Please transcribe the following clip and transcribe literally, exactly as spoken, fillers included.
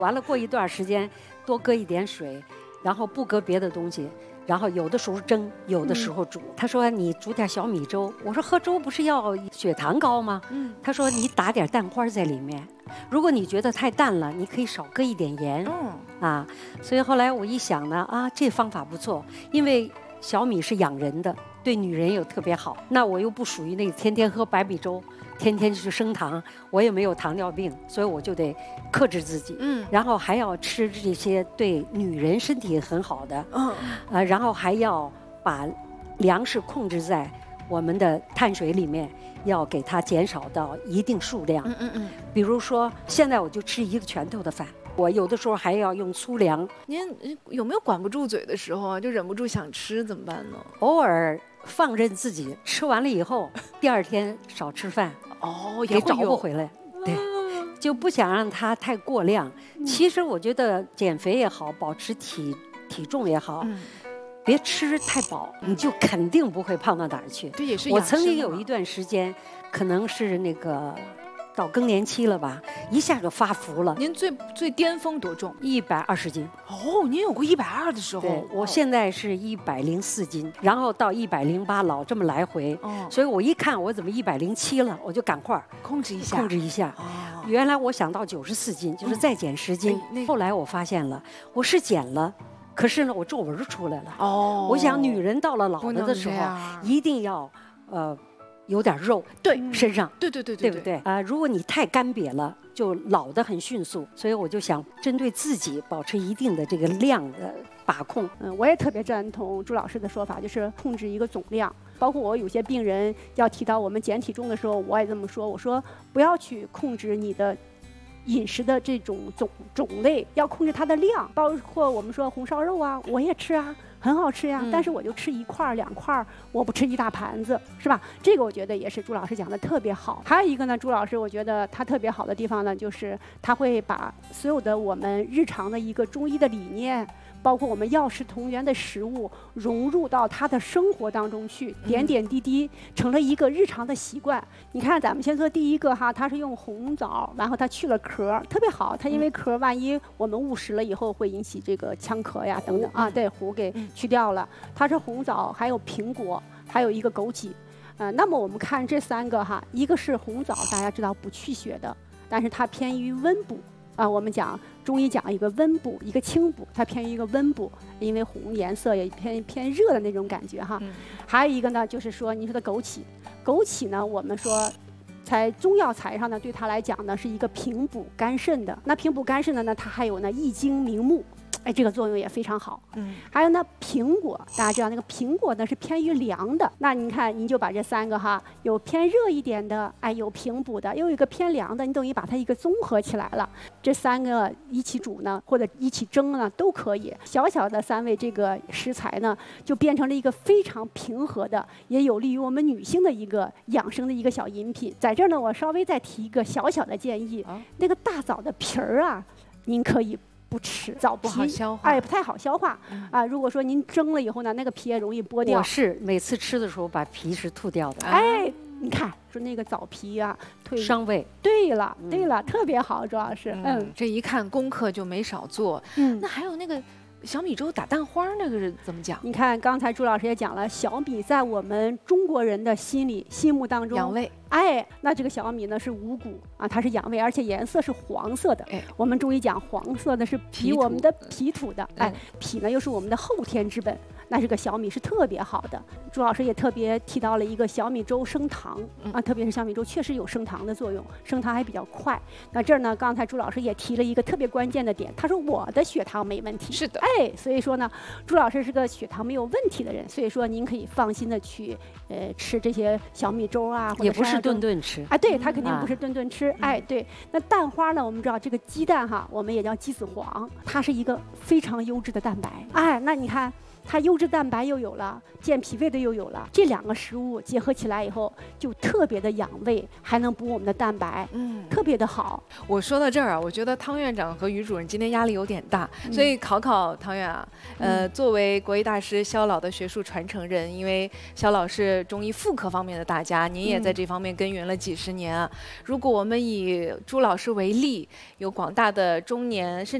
完了过一段时间多搁一点水，然后不搁别的东西。然后有的时候蒸，有的时候煮。嗯、他说你煮点小米粥，我说喝粥不是要血糖高吗？嗯，他说你打点蛋花在里面，如果你觉得太淡了，你可以少搁一点盐。嗯啊，所以后来我一想呢，啊，这方法不错，因为小米是养人的，对女人又特别好。那我又不属于那个天天喝白米粥。天天就是升糖，我也没有糖尿病，所以我就得克制自己，嗯，然后还要吃这些对女人身体很好的，嗯，呃，然后还要把粮食控制在我们的碳水里面，要给它减少到一定数量，嗯嗯嗯，比如说现在我就吃一个拳头的饭，我有的时候还要用粗粮。 您有没有管不住嘴的时候啊？就忍不住想吃怎么办呢？ 偶尔放任自己，吃完了以后，第二天少吃饭。 哦， 也找不回来，对，就不想让它太过量。嗯、其实我觉得减肥也好，保持体体重也好，嗯、别吃太饱，你就肯定不会胖到哪儿去。 这也是我曾经有一段时间，可能是那个到更年期了吧，一下就发福了。 您最最巅峰多重？ 一百二十斤。 哦，您有过一百二的时候？ 对，我现在是一百零四斤，然后到一百零八，老这么来回。哦，所以我一看我怎么一百零七了，我就赶快控制一下， 控制一下。哦，原来我想到九十四斤，就是再减十斤。嗯哎、后来我发现了，我是减了。可是呢，我皱纹出来了。哦，我想女人到了老了的时候，一定要呃。有点肉， 对身上， 对对对对， 对不对啊、呃？如果你太干瘪了，就老得很迅速。所以我就想针对自己保持一定的这个量的把控。 嗯，我也特别赞同朱老师的说法，就是控制一个总量。包括我有些病人要提到我们减体重的时候，我也这么说，我说不要去控制你的饮食的这种种种类，要控制它的量。包括我们说红烧肉啊，我也吃啊。很好吃呀，嗯、但是我就吃一块儿两块儿，我不吃一大盘子，是吧？这个我觉得也是朱老师讲的特别好。还有一个呢，朱老师我觉得他特别好的地方呢，就是他会把所有的我们日常的一个中医的理念，包括我们药食同源的食物融入到他的生活当中去，点点滴滴成了一个日常的习惯。你看，咱们先说第一个哈，他是用红枣，然后他去了壳，特别好。他因为壳万一我们误食了以后会引起这个呛咳呀等等啊，对，核给去掉了。它是红枣，还有苹果，还有一个枸杞。呃，那么我们看这三个哈，一个是红枣，大家知道不去血的，但是它偏于温补。啊，我们讲中医讲一个温补，一个清补，它偏于一个温补，因为红颜色也偏偏热的那种感觉哈。嗯、还有一个呢，就是说你说的枸杞，枸杞呢，我们说在中药材上呢，对它来讲呢是一个平补肝肾的。那平补肝肾的呢，它还有呢益精明目。哎，这个作用也非常好。嗯，还有呢，苹果，大家知道那个苹果呢是偏于凉的。那您看，您就把这三个哈，有偏热一点的，哎，有平补的，又有一个偏凉的，你等于把它一个综合起来了。这三个一起煮呢，或者一起蒸呢，都可以。小小的三味这个食材呢，就变成了一个非常平和的，也有利于我们女性的一个养生的一个小饮品。在这儿呢，我稍微再提一个小小的建议，啊、那个大枣的皮儿啊，您可以。不吃枣皮不好消化， 哎，不太好消化、嗯、啊。如果说您蒸了以后呢，那个皮也容易剥掉。 我是每次吃的时候把皮是吐掉的。 哎，你看，说那个枣皮啊，退伤胃。 对了，对了，嗯、特别好，主要是，嗯， 嗯这一看功课就没少做。嗯，那还有那个。小米粥打蛋花那个是怎么讲？ 你看，刚才朱老师也讲了，小米在我们中国人的心里、心目当中养胃。 哎，那这个小米呢是五谷啊，它是养胃，而且颜色是黄色的。哎，我们中医讲黄色的是比我们的脾土的，哎，脾呢又是我们的后天之本。那这个小米是特别好的。朱老师也特别提到了一个小米粥升糖啊，特别是小米粥确实有升糖的作用，升糖还比较快。那这儿呢，刚才朱老师也提了一个特别关键的点，他说我的血糖没问题。 是的， 哎，所以说呢，朱老师是个血糖没有问题的人，所以说您可以放心的去呃吃这些小米粥啊，或者也不是顿顿吃。 哎，对，它肯定不是顿顿吃。嗯、哎，对，那蛋花呢，我们知道这个鸡蛋哈，我们也叫鸡子黄，它是一个非常优质的蛋白。哎，那你看。 它优质蛋白又有了，健脾胃的又有了，这两个食物结合起来以后，就特别的养胃，还能补我们的蛋白，嗯，特别的好。 我说到这儿啊，我觉得汤院长和于主任今天压力有点大，嗯、所以考考汤院啊，呃，嗯、作为国医大师肖老的学术传承人，因为肖老是中医妇科方面的大家，您也在这方面耕耘了几十年啊。嗯、如果我们以朱老师为例，有广大的中年甚至